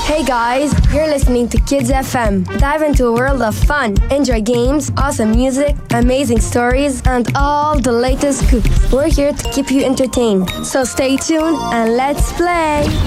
Hey guys, you're listening to Kids FM. Dive into a world of fun. Enjoy games, awesome music, amazing stories, and all the latest scoops. We're here to keep you entertained. So stay tuned and let's play.